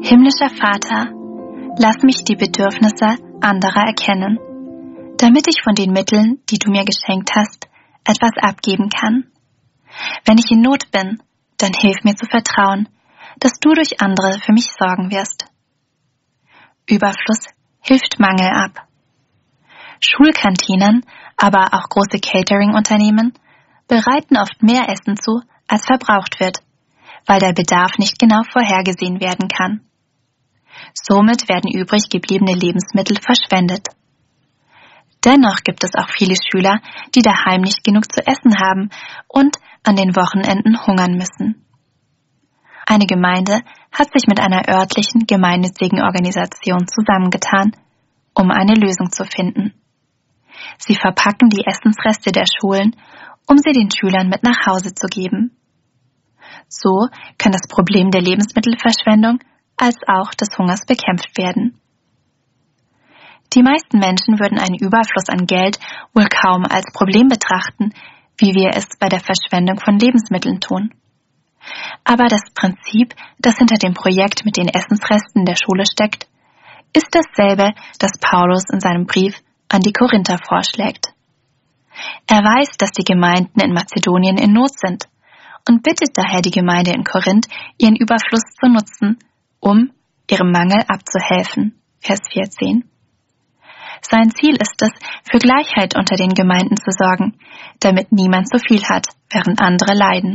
Himmlischer Vater, lass mich die Bedürfnisse anderer erkennen, damit ich von den Mitteln, die du mir geschenkt hast, etwas abgeben kann. Wenn ich in Not bin, dann hilf mir zu vertrauen, dass du durch andere für mich sorgen wirst. Überfluss hilft Mangel ab. Schulkantinen, aber auch große Catering-Unternehmen bereiten oft mehr Essen zu, als verbraucht wird, weil der Bedarf nicht genau vorhergesehen werden kann. Somit werden übrig gebliebene Lebensmittel verschwendet. Dennoch gibt es auch viele Schüler, die daheim nicht genug zu essen haben und an den Wochenenden hungern müssen. Eine Gemeinde hat sich mit einer örtlichen gemeinnützigen Organisation zusammengetan, um eine Lösung zu finden. Sie verpacken die Essensreste der Schulen, um sie den Schülern mit nach Hause zu geben. So kann das Problem der Lebensmittelverschwendung als auch des Hungers bekämpft werden. Die meisten Menschen würden einen Überfluss an Geld wohl kaum als Problem betrachten, wie wir es bei der Verschwendung von Lebensmitteln tun. Aber das Prinzip, das hinter dem Projekt mit den Essensresten der Schule steckt, ist dasselbe, das Paulus in seinem Brief an die Korinther vorschlägt. Er weiß, dass die Gemeinden in Mazedonien in Not sind und bittet daher die Gemeinde in Korinth, ihren Überfluss zu nutzen, um ihrem Mangel abzuhelfen. Vers 14. Sein Ziel ist es, für Gleichheit unter den Gemeinden zu sorgen, damit niemand zu viel hat, während andere leiden.